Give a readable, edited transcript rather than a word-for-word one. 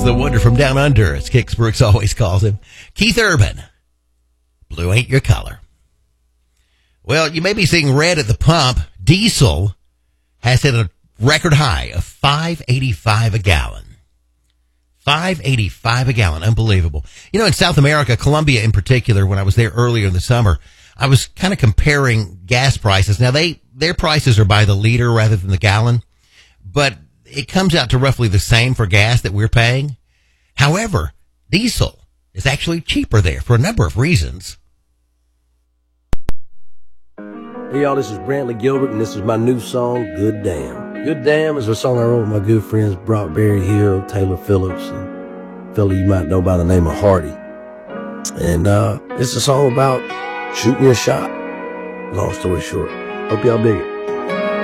the wonder from down under, as Kix Brooks always calls him. Keith Urban. Blue ain't your color. Well, you may be seeing red at the pump. Diesel has hit a record high of $5.85 a gallon. $5.85 a gallon. Unbelievable. You know, in South America, Colombia in particular, when I was there earlier in the summer, I was kind of comparing gas prices. Now, their prices are by the liter rather than the gallon, but it comes out to roughly the same for gas that we're paying. However, diesel is actually cheaper there for a number of reasons. Hey y'all, this is Brantley Gilbert, and this is my new song, Good Damn. Good Damn is a song I wrote with my good friends Brock Berry Hill, Taylor Phillips, and a fella you might know by the name of Hardy. And it's a song about shooting your shot. Long story short. Hope y'all dig it.